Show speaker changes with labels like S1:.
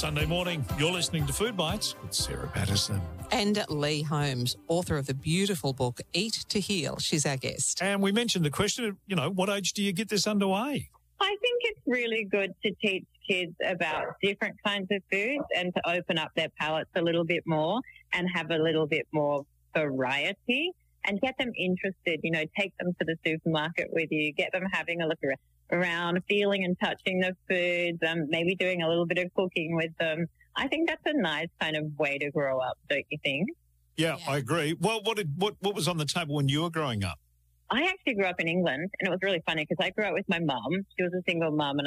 S1: Sunday morning, you're listening to Food Bites with Sarah Patterson.
S2: And Lee Holmes, author of the beautiful book Eat to Heal. She's our guest.
S1: And we mentioned the question, what age do you get this underway?
S3: I think it's really good to teach kids about different kinds of foods and to open up their palates a little bit more and have a little bit more variety and get them interested. Take them to the supermarket with you, get them having a look around, feeling and touching the foods, maybe doing a little bit of cooking with them. I think that's a nice kind of way to grow up, don't you think?
S1: Yeah, I agree. Well, what was on the table when you were growing up?
S3: I actually grew up in England, and it was really funny because I grew up with my mum. She was a single mum, and